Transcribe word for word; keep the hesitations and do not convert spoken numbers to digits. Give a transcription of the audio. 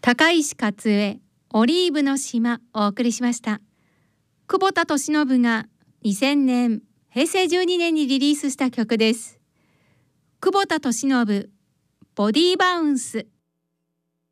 高石克恵オリーブの島をお送りしました。久保田利伸がにせんねんへいせいじゅうにねんにリリースした曲です。久保田利伸ボディーバウンス。